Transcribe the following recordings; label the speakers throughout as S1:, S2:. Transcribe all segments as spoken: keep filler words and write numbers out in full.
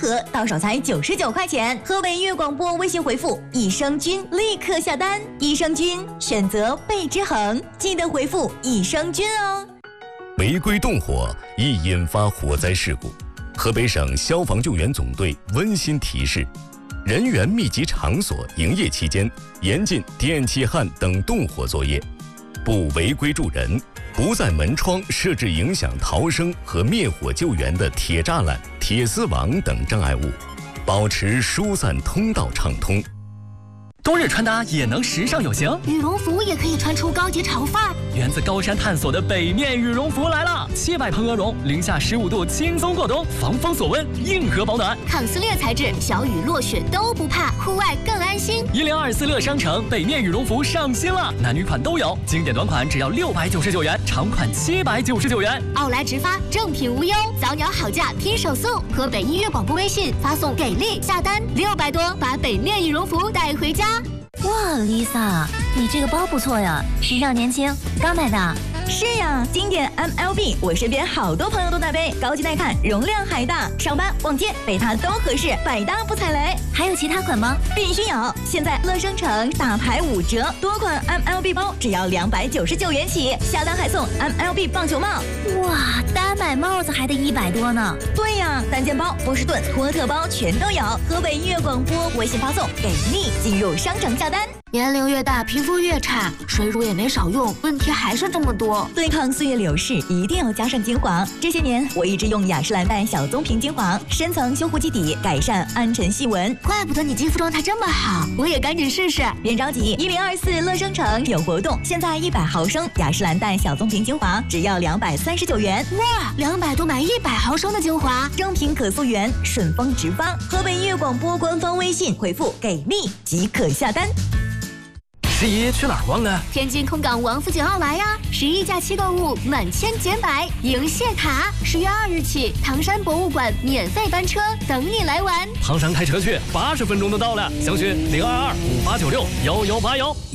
S1: 盒，到手才九十九块钱。河北音乐广播微信回复益生菌，立刻下单。益生菌选择倍之恒，记得回复益生菌哦。
S2: 违规动火易引发火灾事故，河北省消防救援总队温馨提示：人员密集场所营业期间，严禁电气焊等动火作业，不违规助人，不在门窗设置影响逃生和灭火救援的铁栅栏、铁丝网等障碍物，保持疏散通道畅通。
S3: 冬日穿搭也能时尚有型，
S4: 羽绒服也可以穿出高级潮范儿。
S3: 源自高山探索的北面羽绒服来了，七百蓬鹅绒，零下十五度轻松过冬，防风锁温，硬核保暖，
S4: 抗撕裂材质，小雨落雪都不怕，户外更安心。
S3: 一零二四乐商城北面羽绒服上新了，男女款都有，经典短款只要六百九十九元，长款七百九十九元。
S4: 奥莱直发，正品无忧，早鸟好价拼手速。河北音乐广播微信发送给力下单六百多，把北面羽绒服带回家。
S5: 哇 ，Lisa， 你这个包不错呀，时尚年轻，刚买的。
S1: 是呀，经典 M L B， 我身边好多朋友都在背，高级耐看，容量还大，上班逛街背它都合适，百搭不踩雷。
S5: 还有其他款吗？
S1: 必须有！现在乐商城大牌五折，多款 M L B 包只要两百九十九元起，下单还送 M L B 棒球帽。
S5: 哇，单买帽子还得一百多呢。
S1: 对呀，单肩包、波士顿、托特包全都有。河北音乐广播微信发送给力，进入商城下单。
S4: 年龄越大，皮肤越差，水乳也没少用，问题还是这么多。
S1: 对抗岁月流逝，一定要加上精华。这些年，我一直用雅诗兰黛小棕瓶精华，深层修护基底，改善暗沉细纹。
S4: 怪不得你肌肤状态这么好，我也赶紧试试。
S1: 别着急，一零二四乐商城有活动，现在一百毫升雅诗兰黛小棕瓶精华只要两百三十九元。
S4: 哇，两百多买一百毫升的精华，
S1: 正品可溯源，顺丰直发。河北音乐广播官方微信回复给力即可下单。
S3: 十一去哪儿逛呢？
S4: 天津空港王府井奥莱呀！十一假期购物满千减百，赢谢卡！十月二日起，唐山博物馆免费班车等你来玩。
S3: 唐山开车去，八十分钟就到了。详询零二二五八九六幺幺八幺。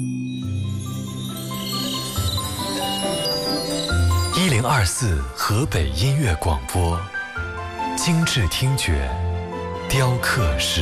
S6: 一零二四河北音乐广播，精致听觉，雕刻师。